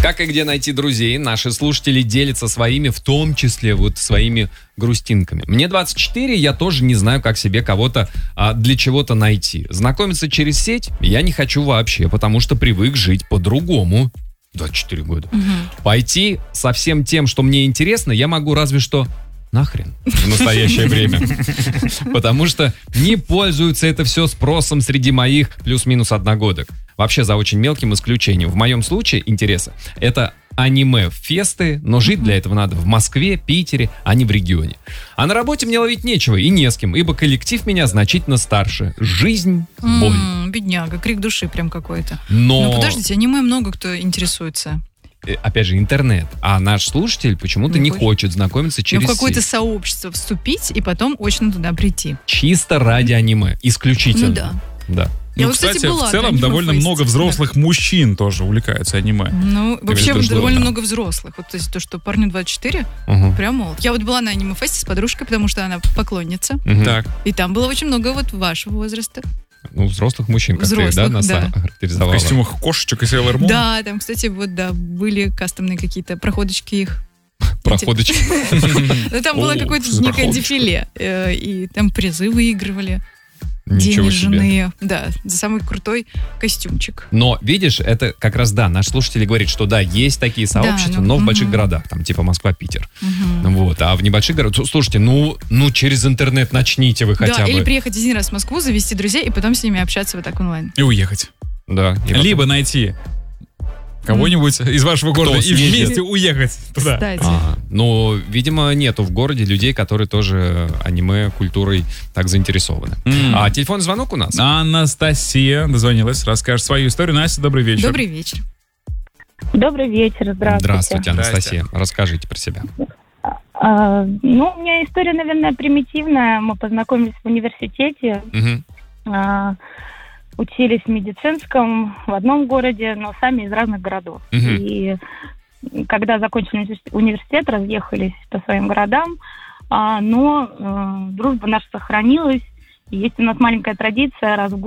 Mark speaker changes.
Speaker 1: Как и где найти друзей, наши слушатели делятся своими, в том числе вот своими грустинками. Мне 24, я тоже не знаю, как себе кого-то для чего-то найти. Знакомиться через сеть я не хочу вообще, потому что привык жить по-другому. 24 года. Пойти со всем тем, что мне интересно, я могу разве что нахрен в настоящее время. Потому что не пользуется это все спросом среди моих плюс-минус одногодок. Вообще за очень мелким исключением. В моем случае интересы — это аниме-фесты, но жить для этого надо в Москве, Питере, а не в регионе. А на работе мне ловить нечего и не с кем, ибо коллектив меня значительно старше. Жизнь — боль.
Speaker 2: Бедняга, крик души прям какой-то.
Speaker 1: Но...
Speaker 2: Ну подождите, аниме много кто интересуется.
Speaker 1: Опять же, интернет. А наш слушатель почему-то не хочет знакомиться через
Speaker 2: в какое-то
Speaker 1: сеть.
Speaker 2: сообщество вступить и потом очно туда прийти.
Speaker 1: Чисто ради аниме. Исключительно.
Speaker 2: Ну да.
Speaker 1: Да.
Speaker 2: Я
Speaker 3: Ну,
Speaker 2: вот,
Speaker 3: кстати,
Speaker 2: была
Speaker 3: в целом
Speaker 2: на
Speaker 3: довольно
Speaker 2: аниме-фесте.
Speaker 3: много взрослых мужчин тоже увлекаются аниме.
Speaker 2: Ну, вообще
Speaker 1: говоришь,
Speaker 2: довольно
Speaker 1: да.
Speaker 2: много взрослых. Вот, то есть то, что парню 24, прям молод. Я вот была на аниме-фесте с подружкой, потому что она поклонница.
Speaker 3: Так.
Speaker 2: И там было очень много вот вашего возраста.
Speaker 1: Ну, взрослых мужчин, как
Speaker 2: Взрослых,
Speaker 1: ты, да, нас
Speaker 2: да.
Speaker 3: В
Speaker 1: охарактеризовала.
Speaker 3: костюмах кошечек и Sailor Moon.
Speaker 2: Да, там, кстати, вот, да, были кастомные какие-то проходочки их.
Speaker 1: Проходочки.
Speaker 2: Ну, там было какое-то
Speaker 3: что за
Speaker 2: некое
Speaker 3: проходочки?
Speaker 2: дефиле. И там призы выигрывали.
Speaker 1: Ничего себе.
Speaker 2: Денежные. Да, за самый крутой костюмчик.
Speaker 1: Но, видишь, это как раз, да, наш слушатель говорит, что да, есть такие сообщества,
Speaker 2: ну,
Speaker 1: но в больших городах, там, типа Москва, Питер. Вот, а в небольших городах, слушайте, ну, через интернет начните вы хотя
Speaker 2: Да,
Speaker 1: бы.
Speaker 2: или приехать один раз в Москву, завести друзей и потом с ними общаться вот так онлайн.
Speaker 3: И уехать.
Speaker 1: Да. И потом-
Speaker 3: Либо найти кого-нибудь из вашего города и
Speaker 1: съездит.
Speaker 3: вместе уехать туда.
Speaker 2: Кстати.
Speaker 1: Ну, видимо, нету в городе людей, которые тоже аниме-культурой так заинтересованы. А телефонный звонок у нас?
Speaker 3: Анастасия дозвонилась, расскажет свою историю. Настя, добрый вечер.
Speaker 2: Добрый вечер.
Speaker 4: Добрый вечер, здравствуйте.
Speaker 1: Здравствуйте, Анастасия. Расскажите про себя.
Speaker 4: Ну, у меня история, наверное, примитивная. Мы познакомились в университете,
Speaker 1: Мгм.
Speaker 4: учились в медицинском в одном городе, но сами из разных городов.
Speaker 1: Мгм.
Speaker 4: И когда закончили университет, разъехались по своим городам, но дружба наша сохранилась. И есть у нас маленькая традиция раз в год